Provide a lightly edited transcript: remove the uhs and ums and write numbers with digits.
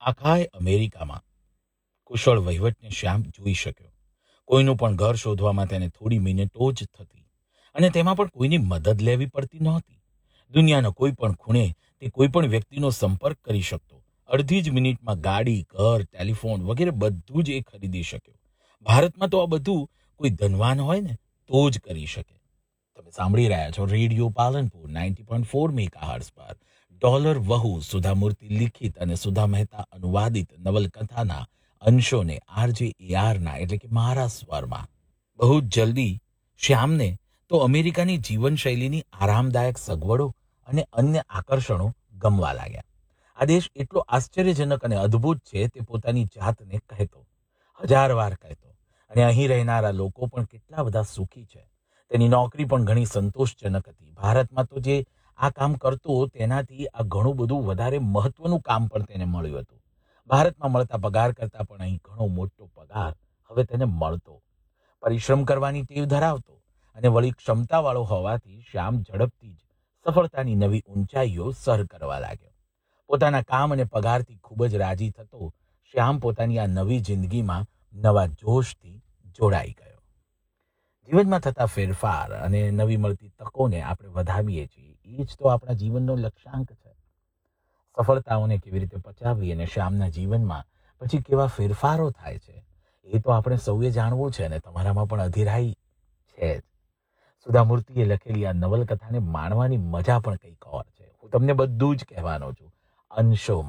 આખાય અમેરિકામાં કુશળ વહીવટને શ્યામ જોઈ શક્યો. કોઈનું પણ ઘર શોધવામાં તેને થોડી મિનિટો જ થતી અને તેમાં પણ કોઈની મદદ લેવી પડતી નહોતી. દુનિયાના કોઈ પણ ખૂણે તે કોઈ પણ વ્યક્તિનો સંપર્ક કરી શકતો. અડધી જ મિનિટમાં ગાડી, ઘર, ટેલિફોન વગેરે બધું જ એ ખરીદી શક્યો. ભારતમાં તો આ બધું કોઈ ધનવાન હોય ને તો જ કરી શકે. તમે સાંભળી રહ્યા છો રેડિયો પાલનપુર 90.4 મેગાહર્ટ્ઝ પર ડોલર વહુ સુધા મૂર્તિ લિખિત અને સુધા મહેતા અનુવાદિત નવલકથાના અંશોને RJARના એટલે કે મારા સ્વરમાં. બહુ જ જલ્દી શ્યામને તો અમેરિકાની જીવનશૈલીની આરામદાયક સગવડો અને અન્ય આકર્ષણો ગમવા લાગ્યા. આ દેશ એટલો આશ્ચર્યજનક અને અદ્ભુત છે તે પોતાની જાતને કહેતો, 1000 વાર કહેતો. અને અહીં રહેનારા લોકો પણ કેટલા બધા સુખી છે. તેની નોકરી પણ ઘણી સંતોષજનક હતી. ભારતમાં તો જે આ કામ કરતો તેનાથી આ ઘણું બધું વધારે મહત્વનું કામ પણ તેને મળ્યું હતું. ભારતમાં મળતા પગાર કરતાં પણ અહીં ઘણો મોટો પગાર હવે તેને મળતો. પરિશ્રમ કરવાની ટેવ ધરાવતો અને વળી ક્ષમતાવાળો હોવાથી શ્યામ ઝડપથી જ સફળતાની નવી ઊંચાઈઓ સર કરવા લાગ્યો. પોતાના કામ અને પગારથી ખૂબ જ રાજી થતો શ્યામ પોતાની આ નવી જિંદગીમાં નવા જોશથી જોડાઈ ગયો. જીવનમાં થતા ફેરફાર અને નવી મળતી તકોને આપણે વધાવીએ છીએ એ જ તો આપણા જીવનનો લક્ષ્યાંક છે. સફળતાઓને કેવી રીતે પચાવવી અને શ્યામના જીવનમાં પછી કેવા ફેરફારો થાય છે એ તો આપણે સૌએ જાણવું છે અને તમારામાં પણ અધીરાઈ છે જ. સુધા મૂર્તિએ લખેલી આ નવલકથાને માણવાની મજા પણ કંઈક ઓર છે. હું તમને બધું જ કહેવાનો છું અંશોમાં.